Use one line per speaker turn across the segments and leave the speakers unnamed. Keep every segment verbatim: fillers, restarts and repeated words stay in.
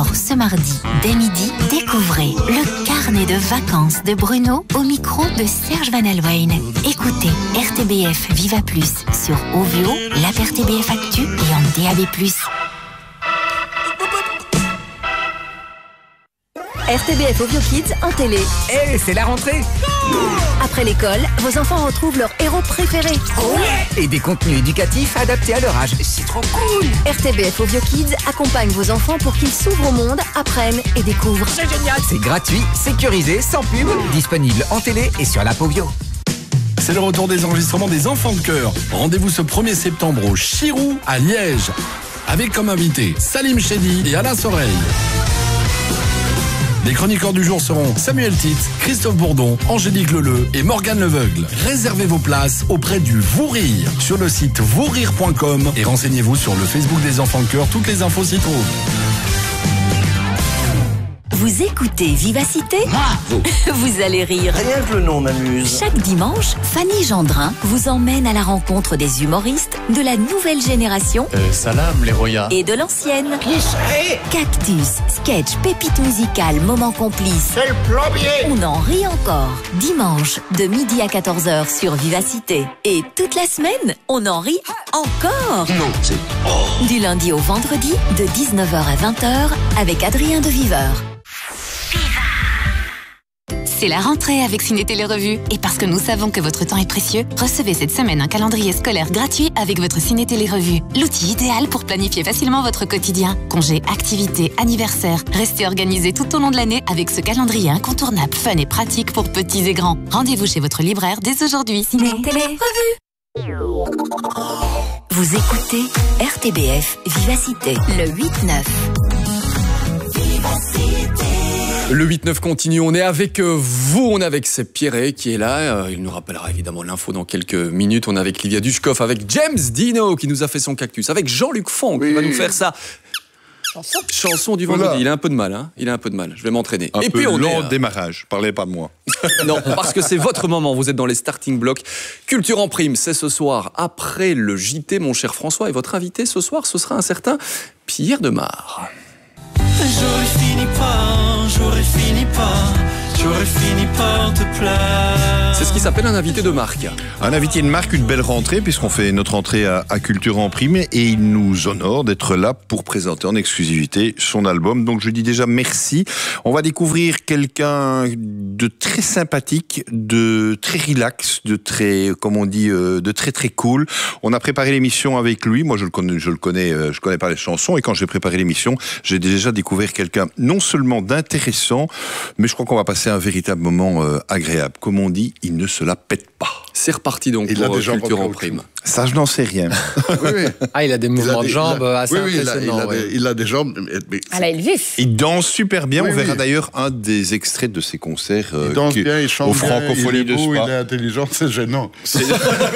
Alors ce mardi, dès midi, découvrez le carnet de vacances de Bruno au micro de Serge Van Alwijn. Écoutez R T B F Viva Plus sur Ovio, l'app R T B F Actu et en D A B plus.
R T B F Ovio Kids en télé.
Eh, hey, c'est la rentrée!
Après l'école, vos enfants retrouvent leur héros préféré.
Ouais. Et des contenus éducatifs adaptés à leur âge. C'est trop cool!
R T B F Ovio Kids accompagne vos enfants pour qu'ils s'ouvrent au monde, apprennent et découvrent.
C'est génial! C'est gratuit, sécurisé, sans pub, disponible en télé et sur l'app Ovio.
C'est le retour des enregistrements des Enfants de Cœur. Rendez-vous ce premier septembre au Chirou à Liège. Avec comme invité Salim Chedi et Alain Soreille. Les chroniqueurs du jour seront Samuel Titz, Christophe Bourdon, Angélique Leleu et Morgane Leveugle. Réservez vos places auprès du Vous Rire sur le site vous rire point com et renseignez-vous sur le Facebook des Enfants de Cœur. Toutes les infos s'y trouvent.
Vous écoutez Vivacité ?
Bravo.
Vous allez rire.
Rien que le nom m'amuse.
Chaque dimanche, Fanny Gendrin vous emmène à la rencontre des humoristes de la nouvelle génération
euh, Salam, les Roya.
et de l'ancienne.
Qui serait ?
Cactus, sketch, pépite musicale, moment complice.
C'est le plombier.
On en rit encore. Dimanche, de midi à quatorze heures sur Vivacité. Et toute la semaine, on en rit encore.
Non, c'est... Oh.
Du lundi au vendredi, de dix-neuf heures à vingt heures, avec Adrien de Viveur.
C'est la rentrée avec Ciné Télé Revue. Et parce que nous savons que votre temps est précieux, recevez cette semaine un calendrier scolaire gratuit avec votre Ciné Télé Revue. L'outil idéal pour planifier facilement votre quotidien. Congés, activités, anniversaires. Restez organisés tout au long de l'année avec ce calendrier incontournable, fun et pratique pour petits et grands. Rendez-vous chez votre libraire dès aujourd'hui. Ciné Télé Revue.
Vous écoutez R T B F Vivacité, le huit neuf.
Le huit neuf continue, on est avec vous, on est avec Seb Pierret qui est là, il nous rappellera évidemment l'info dans quelques minutes, on est avec Livia Dushkov, avec James Dino qui nous a fait son cactus, avec Jean-Luc Font oui. qui va nous faire sa chanson, chanson du vendredi. Voilà. Il a un peu de mal, hein il a un peu de mal, je vais m'entraîner.
Un
Et
peu
puis on
lent
est,
démarrage, parlez pas de moi.
Non, parce que c'est votre moment, vous êtes dans les starting blocks. Culture en prime, c'est ce soir, après le J T, mon cher François, et votre invité ce soir, ce sera un certain Pierre Demar.
J'aurais fini par, j'aurais fini par, j'aurais fini par te plaire.
C'est ce qui s'appelle un invité de marque.
Un invité de marque, une belle rentrée, puisqu'on fait notre entrée à, à Culture en prime, et il nous honore d'être là pour présenter en exclusivité son album. Donc je dis déjà merci. On va découvrir quelqu'un de très sympathique, de très relax, de très, comme on dit, de très très cool. On a préparé l'émission avec lui. Moi je le connais, je le connais, je connais pas les chansons, et quand j'ai préparé l'émission, j'ai déjà découvert quelqu'un non seulement d'intéressant, mais je crois qu'on va passer un véritable moment euh, agréable. Comme on dit, il ne se la pète pas.
C'est reparti donc il pour Culture en prime.
Ça, je n'en sais rien.
Oui, oui. Ah, il a des mouvements
des,
de jambes
a,
assez
oui, oui,
impressionnants.
Il a, il, a
ouais.
des, il a des jambes... Mais
à la Elvis.
Il danse super bien.
Oui,
on verra
oui.
d'ailleurs un des extraits de ses concerts. Euh,
il danse
qui,
bien, il chante
au
bien,
Francophonie
il est beau,
de Spa.
il est intelligent, c'est gênant.
C'est...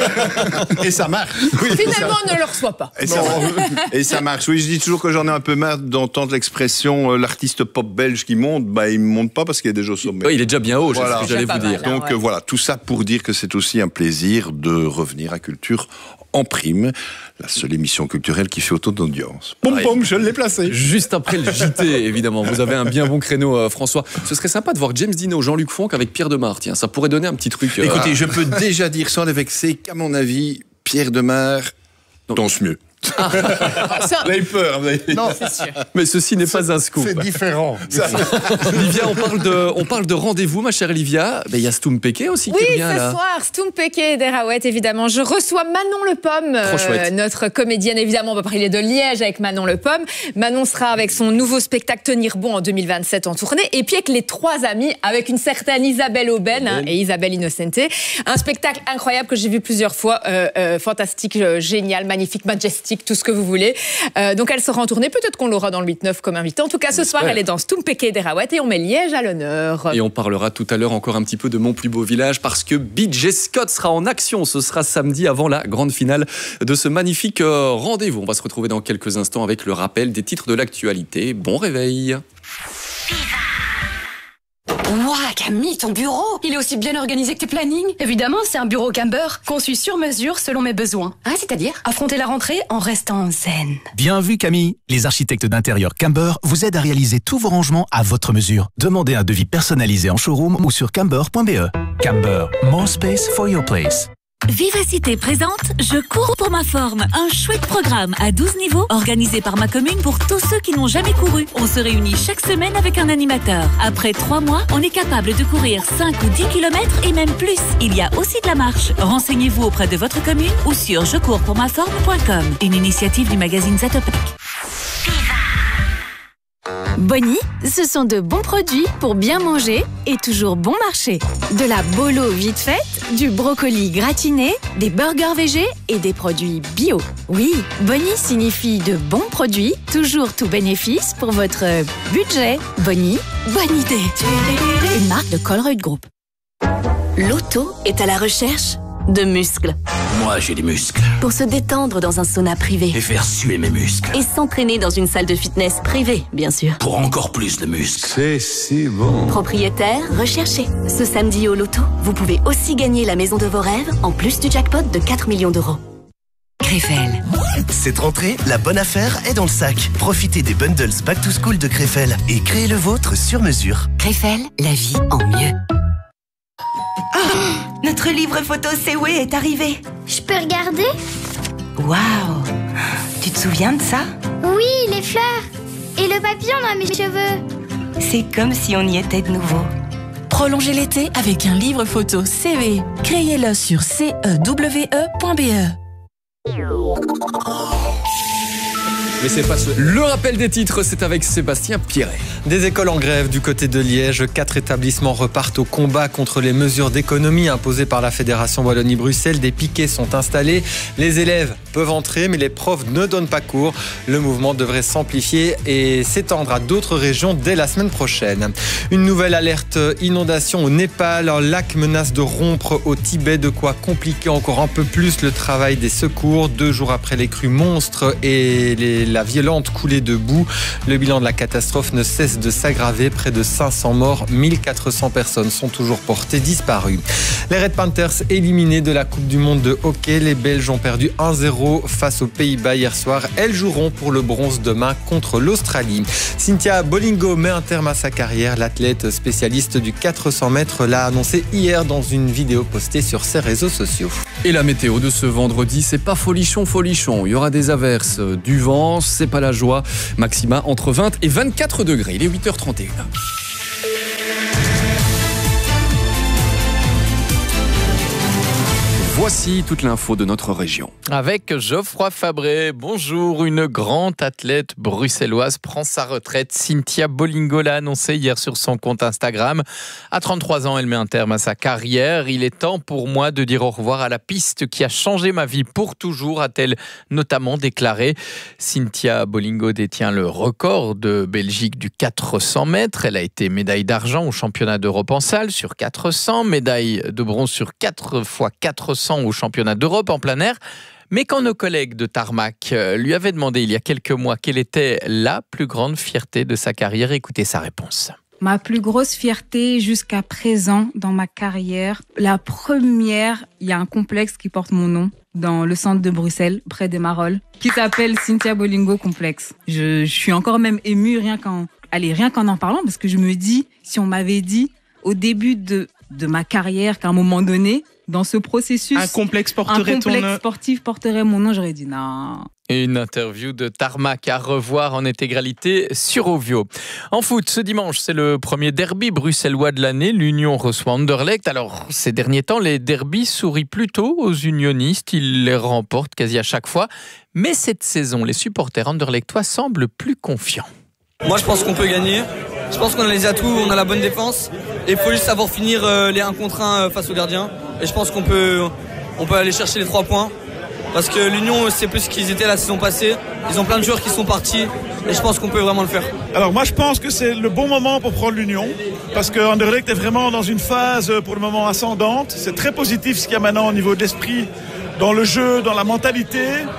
Et ça marche. Oui,
Finalement,
ça...
on ne le reçoit pas.
Et ça, et ça marche. Oui, je dis toujours que j'en ai un peu marre d'entendre l'expression euh, l'artiste pop belge qui monte. Bah, il ne monte pas parce qu'il est déjà au sommet.
Oui, il est déjà bien haut,
voilà.
c'est ce que j'allais vous dire.
Mal,
Donc
ouais.
euh, voilà, tout ça pour dire que c'est aussi un plaisir de revenir à Culture en prime, la seule émission culturelle qui fait autant d'audience. Pom
Ouais.
pom, je l'ai placé.
Juste après le J T, évidemment. Vous avez un bien bon créneau, euh, François. Ce serait sympa de voir James Dino, Jean-Luc Fonck avec Pierre Demar. Tiens, ça pourrait donner un petit truc. Euh...
Écoutez, je peux déjà dire sans les vexer qu'à mon avis, Pierre Demar danse mieux.
Ah.
Vous avez peur, vous avez...
Non,
c'est sûr.
Mais ceci n'est pas un scoop.
C'est différent.
Livia, on parle de, on parle de rendez-vous, ma chère Livia. Ben, il y a Stoum Peke aussi
oui,
qui revient
ce
là.
soir, Stoum Peke d'Erawet, évidemment. Je reçois Manon Le Pomme, euh, notre comédienne, évidemment. On va parler de Liège avec Manon Le Pomme. Manon sera avec son nouveau spectacle Tenir bon en deux mille vingt-sept en tournée. Et puis avec les trois amis, avec une certaine Isabelle Aubin hein, et Isabelle Innocente. Un spectacle incroyable que j'ai vu plusieurs fois. Euh, euh, fantastique, euh, génial, magnifique, majestique, tout ce que vous voulez. Euh, donc elle sera en tournée. Peut-être qu'on l'aura dans le huit neuf comme invitée. En tout cas, ce soir, elle est dans Stoum Peke d'Erawet et on met Liège à l'honneur.
Et on parlera tout à l'heure encore un petit peu de Mon plus beau village parce que B J Scott sera en action. Ce sera samedi avant la grande finale de ce magnifique euh, rendez-vous. On va se retrouver dans quelques instants avec le rappel des titres de l'actualité. Bon réveil.
Ouah, Camille, ton bureau, il est aussi bien organisé que tes plannings.
Évidemment, c'est un bureau Camber, conçu sur mesure selon mes besoins.
Ah, c'est-à-dire
affronter la rentrée en restant zen.
Bien vu, Camille. Les architectes d'intérieur Camber vous aident à réaliser tous vos rangements à votre mesure. Demandez un devis personnalisé en showroom ou sur camber point b e. Camber, more space for your place.
Vivacité présente Je cours pour ma forme, un chouette programme à douze niveaux organisé par ma commune pour tous ceux qui n'ont jamais couru. On se réunit chaque semaine avec un animateur. Après trois mois, on est capable de courir cinq ou dix kilomètres et même plus. Il y a aussi de la marche. Renseignez-vous auprès de votre commune ou sur je cours pour ma forme point com. Une initiative du magazine Zatopek.
Bonnie, ce sont de bons produits pour bien manger et toujours bon marché. De la bolo vite faite, du brocoli gratiné, des burgers végés et des produits bio. Oui, Bonnie signifie de bons produits, toujours tout bénéfice pour votre budget. Bonnie, bonne idée. Une marque de Colruyt Group.
L'auto est à la recherche de muscles.
Moi, j'ai des muscles.
Pour se détendre dans un sauna privé.
Et faire suer mes muscles.
Et s'entraîner dans une salle de fitness privée, bien sûr.
Pour encore plus de muscles.
C'est si bon.
Propriétaire recherché. Ce samedi au loto, vous pouvez aussi gagner la maison de vos rêves, en plus du jackpot de quatre millions d'euros.
Krefel. Cette rentrée, la bonne affaire est dans le sac. Profitez des bundles Back to School de Krefel et créez le vôtre sur mesure.
Krefel, la vie en mieux.
Oh, notre livre photo C'est Way est arrivé.
Je peux regarder?
Waouh! Tu te souviens de ça?
Oui, les fleurs. Et le papillon dans mes cheveux.
C'est comme si on y était de nouveau.
Prolongez l'été avec un livre photo C V. Créez-le sur c e w e point b e.
Mais c'est pas ce... Le rappel des titres, c'est avec Sébastien Pierret.
Des écoles en grève du côté de Liège. Quatre établissements repartent au combat contre les mesures d'économie imposées par la Fédération Wallonie-Bruxelles. Des piquets sont installés. Les élèves peuvent entrer, mais les profs ne donnent pas cours. Le mouvement devrait s'amplifier et s'étendre à d'autres régions dès la semaine prochaine. Une nouvelle alerte inondation au Népal. Un lac menace de rompre au Tibet, de quoi compliquer encore un peu plus le travail des secours. Deux jours après les crues monstres et les la violente coulée de boue. Le bilan de la catastrophe ne cesse de s'aggraver. Près de cinq cents morts, mille quatre cents personnes sont toujours portées disparues. Les Red Panthers éliminés de la Coupe du Monde de hockey. Les Belges ont perdu un zéro face aux Pays-Bas hier soir. Elles joueront pour le bronze demain contre l'Australie. Cynthia Bolingo met un terme à sa carrière. L'athlète spécialiste du quatre cents mètres l'a annoncé hier dans une vidéo postée sur ses réseaux sociaux.
Et la météo de ce vendredi, c'est pas folichon, folichon. Il y aura des averses, du vent, c'est pas la joie. Maxima entre vingt et vingt-quatre degrés. Il est huit heures trente et une. Voici toute l'info de notre région.
Avec Geoffroy Fabré, bonjour. Une grande athlète bruxelloise prend sa retraite. Cynthia Bolingo l'a annoncé hier sur son compte Instagram. À trente-trois ans, elle met un terme à sa carrière. Il est temps pour moi de dire au revoir à la piste qui a changé ma vie pour toujours, a-t-elle notamment déclaré. Cynthia Bolingo détient le record de Belgique du quatre cents mètres. Elle a été médaille d'argent au championnat d'Europe en salle sur quatre cents, médaille de bronze sur quatre fois quatre cents au championnat d'Europe en plein air. Mais quand nos collègues de Tarmac lui avaient demandé il y a quelques mois quelle était la plus grande fierté de sa carrière, écoutez sa réponse.
Ma plus grosse fierté jusqu'à présent dans ma carrière, la première, il y a un complexe qui porte mon nom dans le centre de Bruxelles, près des Marolles, qui s'appelle Cynthia Bolingo Complexe. Je, je suis encore même émue rien qu'en, allez, rien qu'en en parlant, parce que je me dis, si on m'avait dit au début de, de ma carrière qu'à un moment donné, dans ce processus,
un complexe porterait
un complexe
ton...
sportif porterait mon nom, j'aurais dit non.
Et une interview de Tarmac à revoir en intégralité sur Ovio. En foot, ce dimanche, c'est le premier derby bruxellois de l'année. L'Union reçoit Anderlecht. Alors, ces derniers temps, les derbys sourient plutôt aux unionistes. Ils les remportent quasi à chaque fois. Mais cette saison, les supporters anderlechtois semblent plus confiants.
Moi, je pense qu'on peut gagner. Je pense qu'on a les atouts, on a la bonne défense. Et il faut juste savoir finir les un contre un face au gardien. Et je pense qu'on peut, on peut aller chercher les trois points. Parce que l'Union, c'est plus ce qu'ils étaient la saison passée. Ils ont plein de joueurs qui sont partis. Et je pense qu'on peut vraiment le faire.
Alors moi, je pense que c'est le bon moment pour prendre l'Union. Parce que Anderlecht est vraiment dans une phase, pour le moment, ascendante. C'est très positif ce qu'il y a maintenant au niveau de l'esprit, dans le jeu, dans la mentalité.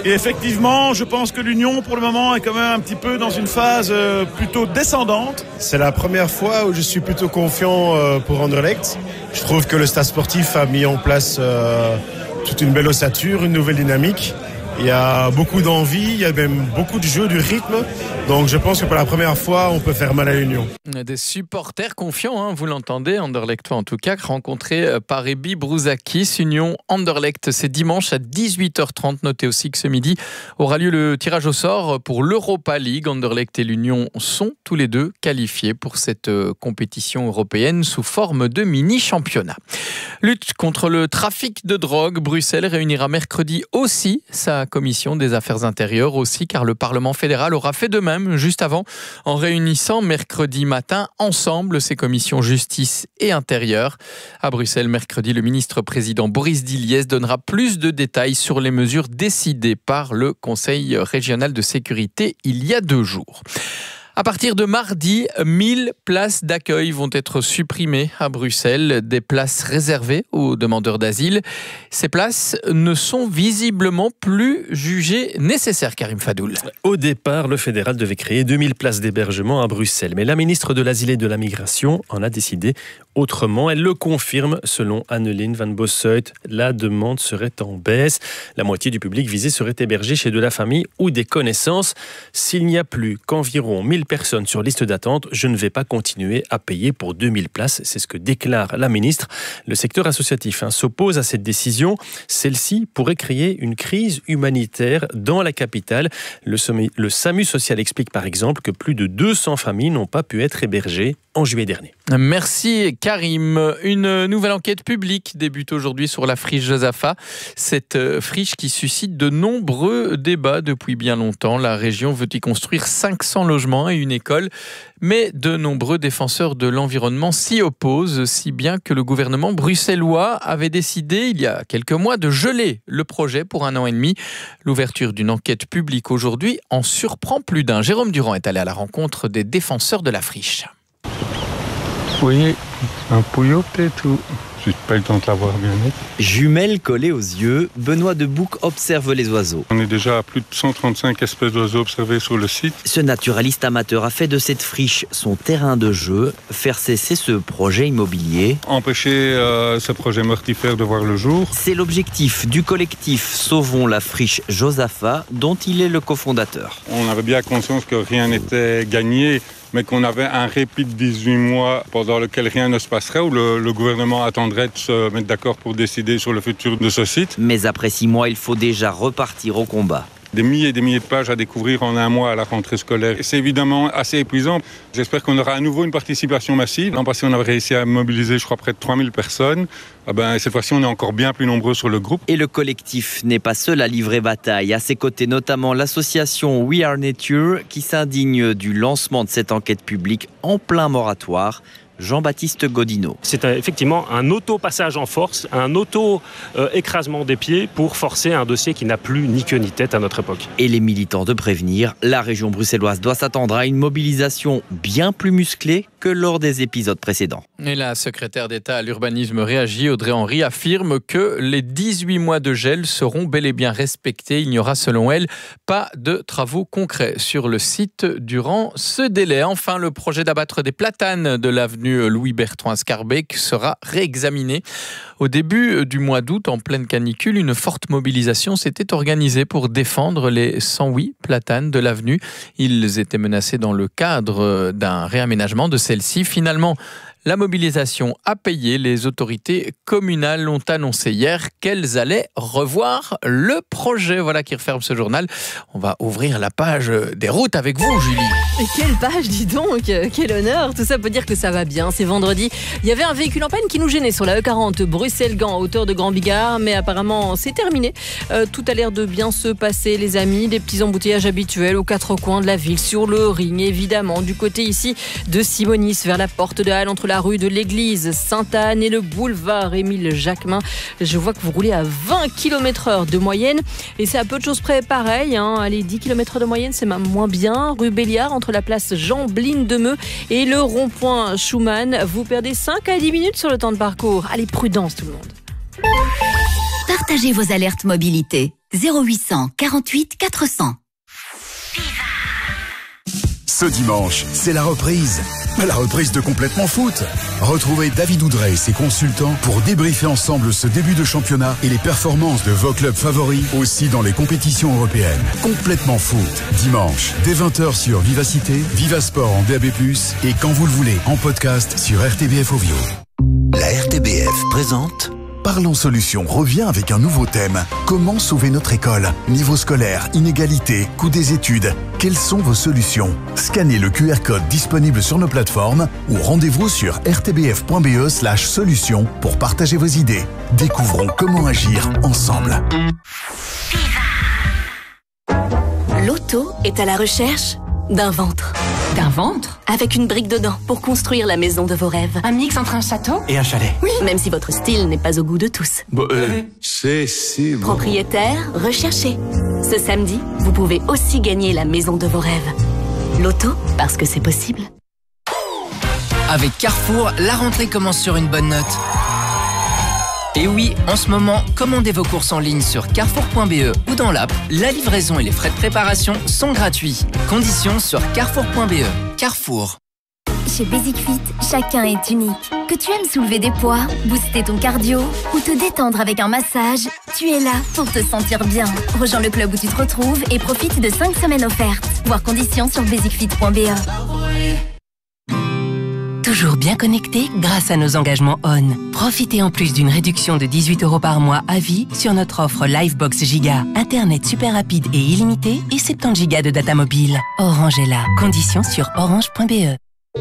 Et effectivement, je pense que l'Union, pour le moment, est quand même un petit peu dans une phase euh, plutôt descendante.
C'est la première fois où je suis plutôt confiant euh, pour Anderlecht. Je trouve que le stade sportif a mis en place euh, toute une belle ossature, une nouvelle dynamique. Il y a beaucoup d'envie, il y a même beaucoup de jeu, du rythme. Donc je pense que pour la première fois, on peut faire mal à l'Union.
Des supporters confiants, hein, vous l'entendez, Anderlechtois en tout cas, rencontrés par Ebi Brouzakis. Union Anderlecht, c'est dimanche à dix-huit heures trente. Notez aussi que ce midi aura lieu le tirage au sort pour l'Europa League. Anderlecht et l'Union sont tous les deux qualifiés pour cette compétition européenne sous forme de mini-championnat. Lutte contre le trafic de drogue, Bruxelles réunira mercredi aussi sa commission des affaires intérieures aussi, car le Parlement fédéral aura fait de même juste avant, en réunissant mercredi matin ensemble ses commissions justice et intérieure. À Bruxelles, mercredi, le ministre-président Boris Diliès donnera plus de détails sur les mesures décidées par le Conseil régional de sécurité il y a deux jours. À partir de mardi, mille places d'accueil vont être supprimées à Bruxelles, des places réservées aux demandeurs d'asile. Ces places ne sont visiblement plus jugées nécessaires, Karim Fadoul.
Au départ, le fédéral devait créer deux mille places d'hébergement à Bruxelles, mais la ministre de l'Asile et de la Migration en a décidé autrement. Elle le confirme, selon Anneleen van Bossuyt, la demande serait en baisse. La moitié du public visé serait hébergé chez de la famille ou des connaissances. S'il n'y a plus qu'environ mille personnes sur liste d'attente, je ne vais pas continuer à payer pour deux mille places. C'est ce que déclare la ministre. Le secteur associatif hein, s'oppose à cette décision. Celle-ci pourrait créer une crise humanitaire dans la capitale. Le, sommet, le SAMU social explique par exemple que plus de deux cents familles n'ont pas pu être hébergées en juillet dernier.
Merci Karim. Une nouvelle enquête publique débute aujourd'hui sur la friche Josaphat. Cette friche qui suscite de nombreux débats depuis bien longtemps. La région veut y construire cinq cents logements et une école, mais de nombreux défenseurs de l'environnement s'y opposent, si bien que le gouvernement bruxellois avait décidé il y a quelques mois de geler le projet pour un an et demi. L'ouverture d'une enquête publique aujourd'hui en surprend plus d'un. Jérôme Durand est allé à la rencontre des défenseurs de la friche.
Oui, un pouillot peut-être ou... J'ai pas eu le temps de la voir bien net.
Jumelles collées aux yeux, Benoît Debouc observe les oiseaux.
On est déjà à plus de cent trente-cinq espèces d'oiseaux observées sur le site.
Ce naturaliste amateur a fait de cette friche son terrain de jeu, faire cesser ce projet immobilier.
Empêcher euh, ce projet mortifère de voir le jour.
C'est l'objectif du collectif Sauvons la friche Josaphat, dont il est le cofondateur.
On avait bien conscience que rien n'était gagné, mais qu'on avait un répit de dix-huit mois pendant lequel rien ne se passerait, où le, le gouvernement attendrait de se mettre d'accord pour décider sur le futur de ce site.
Mais après six mois, il faut déjà repartir au combat.
Des milliers et des milliers de pages à découvrir en un mois à la rentrée scolaire. C'est évidemment assez épuisant. J'espère qu'on aura à nouveau une participation massive. L'an passé, on avait réussi à mobiliser, je crois, près de trois mille personnes. Ah ben, cette fois-ci, on est encore bien plus nombreux sur le groupe.
Et le collectif n'est pas seul à livrer bataille. À ses côtés, notamment l'association We Are Nature, qui s'indigne du lancement de cette enquête publique en plein moratoire. Jean-Baptiste Godineau.
C'est effectivement un auto-passage en force, un auto-écrasement des pieds pour forcer un dossier qui n'a plus ni queue ni tête à notre époque.
Et les militants de prévenir, la région bruxelloise doit s'attendre à une mobilisation bien plus musclée que lors des épisodes précédents.
Et la secrétaire d'État à l'urbanisme réagit. Audrey Henry affirme que les dix-huit mois de gel seront bel et bien respectés. Il n'y aura selon elle pas de travaux concrets sur le site durant ce délai. Enfin, le projet d'abattre des platanes de l'avenue Louis-Bertrand à Scarbeck sera réexaminé. Au début du mois d'août, en pleine canicule, une forte mobilisation s'était organisée pour défendre les cent huit platanes de l'avenue. Ils étaient menacés dans le cadre d'un réaménagement de celle-ci. Finalement, la mobilisation a payé. Les autorités communales ont annoncé hier qu'elles allaient revoir le projet. Voilà qui referme ce journal. On va ouvrir la page des routes avec vous, Julie.
Et quelle page, dis donc, quel honneur. Tout ça peut dire que ça va bien. C'est vendredi. Il y avait un véhicule en panne qui nous gênait sur la E quarante Bruxelles-Gand, hauteur de Grand Bigard, mais apparemment c'est terminé. Euh, tout a l'air de bien se passer, les amis. Des petits embouteillages habituels aux quatre coins de la ville, sur le ring, évidemment. Du côté ici de Simonis, vers la porte de Halle, entre la rue de l'église Sainte-Anne et le boulevard Émile Jacquemin. Je vois que vous roulez à vingt kilomètres heure de moyenne et c'est à peu de choses près pareil. Hein. Allez, dix kilomètres heure de moyenne, c'est même moins bien. Rue Béliard, entre la place Jean-Bline-Demeux et le rond-point Schumann. Vous perdez cinq à dix minutes sur le temps de parcours. Allez, prudence tout le monde.
Ta
Partagez vos alertes mobilité. zéro huit cent quarante-huit quatre cents.
Ce dimanche, c'est la reprise. La reprise de Complètement Foot. Retrouvez David Oudrey et ses consultants pour débriefer ensemble ce début de championnat et les performances de vos clubs favoris aussi dans les compétitions européennes. Complètement Foot. Dimanche, dès vingt heures sur Vivacité, Vivasport en D A B plus, et quand vous le voulez, en podcast sur R T B F Ovio.
La R T B F présente
Parlons Solutions revient avec un nouveau thème. Comment sauver notre école? Niveau scolaire, inégalité, coût des études. Quelles sont vos solutions? Scannez le Q R code disponible sur nos plateformes ou rendez-vous sur r t b f point b e slash solutions pour partager vos idées. Découvrons comment agir ensemble.
L'auto est à la recherche d'un ventre.
D'un ventre?
Avec une brique dedans pour construire la maison de vos rêves.
Un mix entre un château
et un chalet.
Oui, même si votre style n'est pas au goût de tous.
Bon, euh, c'est si bon.
Propriétaire recherché. Ce samedi, vous pouvez aussi gagner la maison de vos rêves. L'auto, parce que c'est possible.
Avec Carrefour, la rentrée commence sur une bonne note. Et oui, en ce moment, commandez vos courses en ligne sur carrefour point b e ou dans l'app. La livraison et les frais de préparation sont gratuits. Conditions sur carrefour point b e. Carrefour.
Chez Basic Fit, chacun est unique. Que tu aimes soulever des poids, booster ton cardio ou te détendre avec un massage, tu es là pour te sentir bien. Rejoins le club où tu te retrouves et profite de cinq semaines offertes. Voir conditions sur basic fit point b e.
Toujours bien connecté grâce à nos engagements O N. Profitez en plus d'une réduction de dix-huit euros par mois à vie sur notre offre Livebox Giga. Internet super rapide et illimité et soixante-dix gigas de data mobile. Orange est là. Conditions sur orange point b e.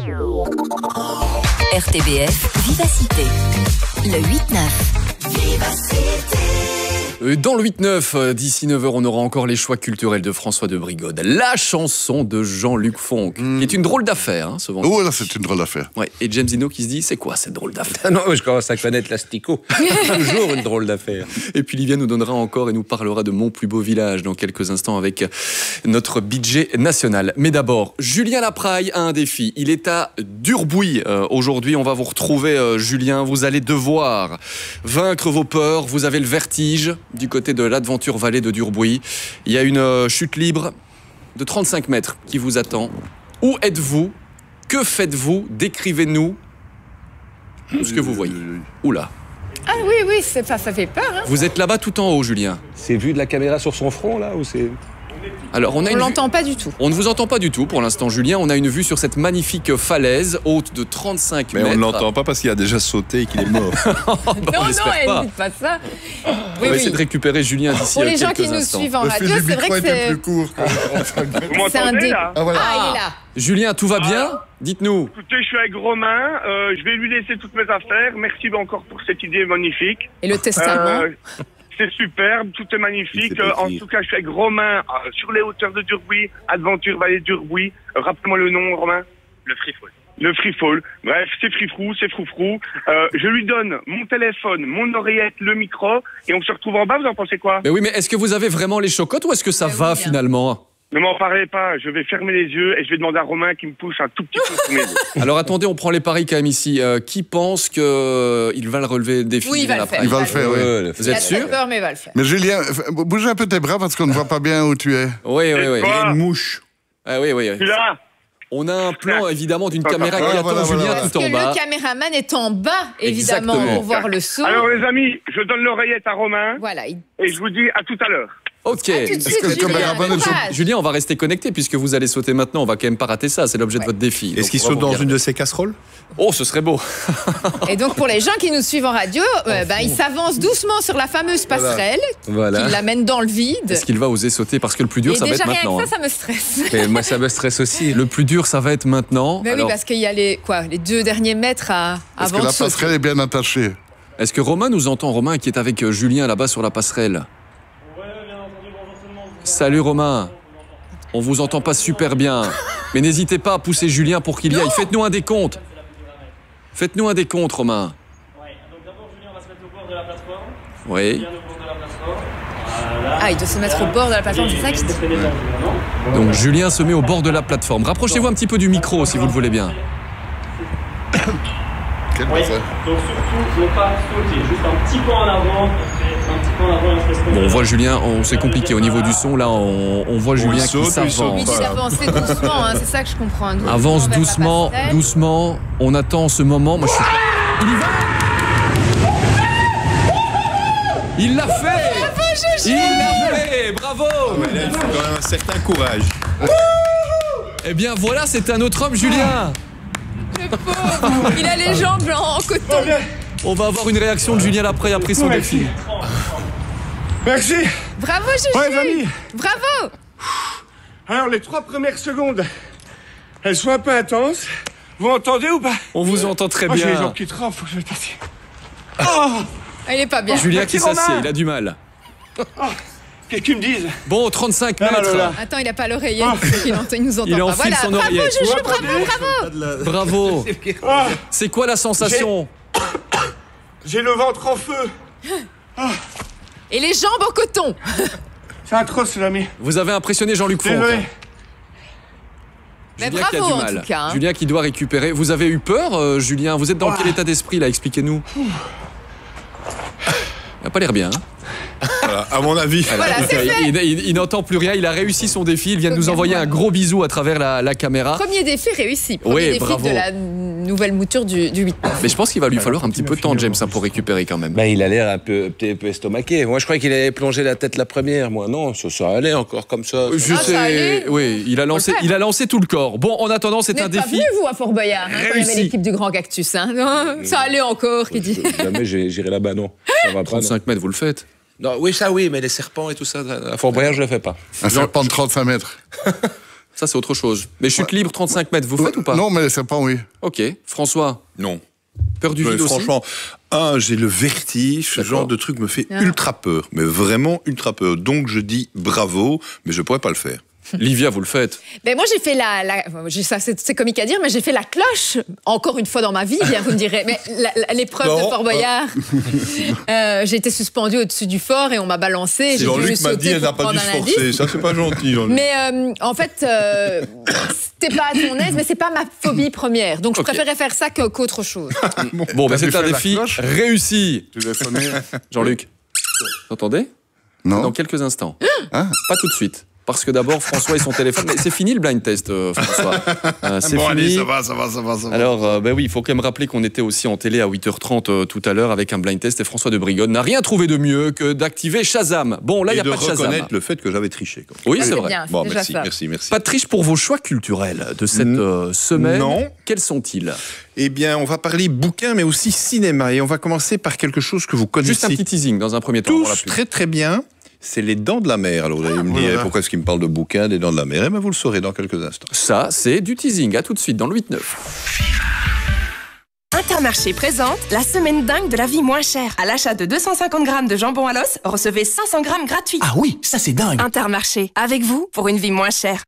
R T B F Vivacité. Le huit neuf. Vivacité.
Dans le huit neuf, d'ici neuf heures, on aura encore les choix culturels de François de Brigode. La chanson de Jean-Luc Fonck, mmh. qui est une drôle d'affaire, hein, ce vendredi.
Oh là, c'est une drôle d'affaire.
Ouais. Et James Dino qui se dit, c'est quoi cette drôle d'affaire?
Non, je commence à connaître l'asticot. Toujours une drôle d'affaire.
Et puis Livia nous donnera encore et nous parlera de Mon plus beau village dans quelques instants avec notre budget national. Mais d'abord, Julien Lapraille a un défi. Il est à Durbuy euh, aujourd'hui. On va vous retrouver, euh, Julien. Vous allez devoir vaincre vos peurs. Vous avez le vertige du côté de l'Adventure Vallée de Durbuy. Il y a une euh, chute libre de trente-cinq mètres qui vous attend. Où êtes-vous? Que faites-vous? Décrivez-nous tout ce que vous voyez. Oula.
Ah oui, oui, ça, ça fait peur. Hein.
Vous êtes là-bas tout en haut, Julien.
C'est vu de la caméra sur son front, là, ou c'est...
Alors, on a
on l'entend
vue...
pas du tout.
On ne vous entend pas du tout pour l'instant, Julien. On a une vue sur cette magnifique falaise haute de trente-cinq
Mais
mètres.
Mais on ne l'entend pas parce qu'il a déjà sauté et qu'il est mort.
bah, non, non, elle ne dit pas ça.
Oui, on va
oui.
essayer de récupérer Julien d'ici
Pour les
quelques
gens qui
instants.
nous suivent en radio, c'est vrai que c'est...
plus court.
c'est un dé...
Ah, voilà.
ah, il est là.
Julien, tout va bien?
Ah.
Dites-nous.
Écoutez, je suis avec Romain. Euh, je vais lui laisser toutes mes affaires. Merci encore pour cette idée magnifique.
Et le testament
euh, C'est superbe, tout est magnifique. Euh, en tout cas, je suis avec Romain euh, sur les hauteurs de Durbuy, Adventure Vallée de Durbuy. Euh, Rappelez-moi le nom, Romain. Le Free Fall. Le Free Fall. Bref, c'est frifrou, c'est froufrou. Euh, je lui donne mon téléphone, mon oreillette, le micro, et on se retrouve en bas. Vous en pensez quoi?
Mais oui, mais est-ce que vous avez vraiment les chocottes ou est-ce que ça va oui, finalement?
Ne m'en parlez pas, je vais fermer les yeux et je vais demander à Romain qui me pousse un tout petit peu sous mes yeux.
Alors attendez, on prend les paris quand même ici. Euh, qui pense qu'il euh, va le relever le défi?
Oui, il va le faire.
Il va le faire, oui.
Vous êtes sûr?
Il a peur, mais il va le faire.
Mais Julien, bouge un peu tes bras parce qu'on ne voit pas bien où tu es.
Oui, oui, oui.
Il y a une mouche.
Ah oui, oui, oui.
Là.
On a un plan évidemment d'une caméra qui attend
voilà,
Julien
voilà,
tout en bas.
Le caméraman est en bas, évidemment,
Exactement.
pour voir le saut.
Alors les amis, je donne l'oreillette à Romain.
Voilà. Il...
Et je vous dis à tout à l'heure.
Ok.
À tout de suite, Julien,
Julien, on va rester connecté puisque vous allez sauter maintenant. On va quand même pas rater ça. C'est l'objet ouais. de votre défi.
Est-ce qu'il saute dans une de ces casseroles?
Oh, ce serait beau.
Et donc pour les gens qui nous suivent en radio, euh, bah, il s'avance doucement sur la fameuse passerelle
voilà.
qui l'amène dans le vide.
Est-ce qu'il va oser sauter? Parce que le plus dur,
Et
ça va être
déjà,
maintenant.
rien que ça, ça me stresse.
Et moi, ça me stresse aussi.
Le plus dur, ça va être maintenant.
Mais Alors... oui, parce qu'il y a les quoi, les deux derniers mètres à
Est-ce
avant
que la
de sauter.
passerelle est bien attachée?
Est-ce que Romain nous entend? Romain qui est avec Julien là-bas sur la passerelle. Salut Romain. On vous entend pas super bien. Mais n'hésitez pas à pousser Julien pour qu'il y aille. Faites-nous un décompte. Faites-nous un décompte, Romain.
Ouais, donc d'abord Julien va se mettre au bord de la plateforme.
Oui.
Julien au bord de la plateforme. Voilà. Ah, il doit se mettre au bord de la plateforme, c'est ça qui se dit.
Donc Julien se met au bord de la plateforme. Rapprochez-vous un petit peu du micro si vous le voulez bien.
Quel
oui. Donc surtout, ne pas sauter. Juste un petit pas en avant.
Bon, on voit Julien, on, c'est compliqué au niveau du son. Là, on, on voit Julien qui s'avance.
Oui, d'avancer doucement, hein, c'est ça que je comprends. Doucement
Avance doucement, doucement. On attend ce moment. Moi, je suis. Il y va. Il l'a fait. Il l'a fait. Bravo.
Ah ouais, là, il faut quand même un certain courage.
Eh bien, voilà, c'est un autre homme, Julien.
Le pauvre. Il a les jambes en coton.
On va avoir une réaction de Julien Laprey après son défi.
Merci.
Bravo, Juju.
Ouais, Jamie.
Bravo.
Alors, les trois premières secondes, elles sont un peu intenses. Vous m'entendez ou pas?
On vous entend très bien.
Moi, j'ai les jambes qui tremblent, faut que je me tasse. Oh,
il est pas bien.
Julien qui s'assied, il a du mal.
Oh, quelqu'un me dise.
Bon, trente-cinq mètres.
Ah, là, là.
Attends, il a pas l'oreillette. Il, entend, il nous entend
il
pas.
enfile
Voilà,
son
bravo,
oreillette.
Juju,
Ouais,
bravo,
Bravo.
bravo.
C'est quoi la sensation?
J'ai le ventre en feu.
Et les jambes en coton.
C'est atroce, l'ami.
Vous avez impressionné Jean-Luc Fonck.
Désolé.
Mais
Julien
bravo,
qui a du
en
mal.
tout cas, hein.
Julien qui doit récupérer. Vous avez eu peur, euh, Julien? Vous êtes dans
Ouais.
quel état d'esprit, là? Expliquez-nous. Il n'a pas l'air bien. Hein.
Voilà, à mon avis.
Voilà, c'est
il,
fait.
il- il- il n'entend plus rien. Il a réussi son défi. Il vient de nous envoyer un gros bisou à travers la, la caméra.
Premier défi réussi. Premier
Oui,
défi
bravo.
de la nouvelle mouture du, du huit neuf.
Mais je pense qu'il va lui falloir un petit peu de temps, James, hein, pour récupérer quand même.
Bah, il a l'air un peu, un peu estomaqué. Moi, je croyais qu'il allait plonger la tête la première. Moi, non, ça, ça allait encore comme ça.
Je
Ah, ça
sais.
allait.
Oui, il a lancé,
Faut le faire.
il a lancé tout le corps. Bon, en attendant, c'est
Vous
un
n'êtes pas
défi.
venu, vous, à Fort Boyard, hein, quand il y avait
Réussi.
l'équipe du Grand Cactus. Hein. Non, ça allait encore, qui dit.
Jamais j'ai- j'irai là-bas, non. Ça va pas. non.
trente-cinq mètres, vous le faites.
Non, oui, ça, oui, mais les serpents et tout ça, à Fort Boyard, je le fais pas.
Un serpent de trente-cinq mètres.
Ça, c'est autre chose. Mais chute libre, trente-cinq mètres, vous faites ou pas?
Non, mais les serpents, oui.
Ok. François,
Non.
peur du
Mais
vide aussi?
franchement, un, j'ai le vertige. Ce
D'accord.
genre de truc me fait
Ah.
ultra peur. Mais vraiment ultra peur. Donc, je dis bravo, mais je pourrais pas le faire.
Livia, vous le faites.
Ben moi, j'ai fait la. la j'ai- ça, c'est c'est comique à dire, mais j'ai fait la cloche, encore une fois dans ma vie, bien vous me direz. Mais la- la- l'épreuve de
Non.
Fort Boyard, euh, j'ai été suspendue au-dessus du fort et on m'a balancé. J'ai dû
Jean-Luc m'a
sauter
dit, elle n'a
pour
pas dû
prendre
se
un
forcer.
indice.
Ça, c'est pas gentil, Jean-Luc.
Mais euh, en fait, euh, c'était pas à ton aise, mais c'est pas ma phobie première. Donc je
Ok.
préférais faire ça que- qu'autre chose.
Bon, ben
T'as
c'est
fait
un
la
défi
cloche
réussi.
Tu l'as sonné.
Jean-Luc, vous entendez?
Non.
Dans quelques instants.
Ah.
Pas tout de suite. Parce que d'abord, François et son téléphone. Mais c'est fini le blind test, euh, François. Euh, c'est
Bon,
fini.
allez, ça va, ça va, ça va, ça va.
Alors, euh, ben oui, il faut quand même rappeler qu'on était aussi en télé à huit heures trente euh, tout à l'heure avec un blind test et François de Brigode n'a rien trouvé de mieux que d'activer Shazam. Bon, là, il
Et
n'y a
de
pas de Shazam.
reconnaître le fait que j'avais triché. quand même.
Oui, c'est
C'est
vrai.
bien, c'est
Bon,
déjà
merci,
ça.
merci, merci.
Pas de triche pour vos choix culturels de cette
N-
euh, semaine.
non.
Quels sont-ils?
Eh bien, on va parler bouquin, mais aussi cinéma. Et on va commencer par quelque chose que vous connaissez
Juste un petit teasing dans un premier temps. avant la
tous
pub.
très très bien. C'est Les Dents de la Mer. Alors vous allez me dire,
voilà.
pourquoi est-ce qu'il me parle de bouquin, des Dents de la Mer? Eh bien, vous le saurez dans quelques instants.
Ça, c'est du teasing. À tout de suite dans le huit neuf.
Intermarché présente la semaine dingue de la vie moins chère. À l'achat de deux cent cinquante grammes de jambon à l'os, recevez cinq cents grammes gratuits.
Ah oui, ça c'est dingue.
Intermarché, avec vous pour une vie moins chère.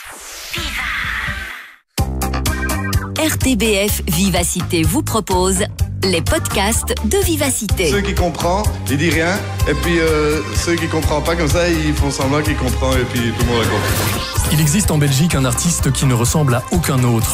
R T B F Vivacité vous propose les podcasts de Vivacité.
Ceux qui comprennent, ils disent rien. Et puis euh, ceux qui comprennent pas comme ça, ils font semblant qu'ils comprennent et puis tout le monde a compris.
Il existe en Belgique un artiste qui ne ressemble à aucun autre.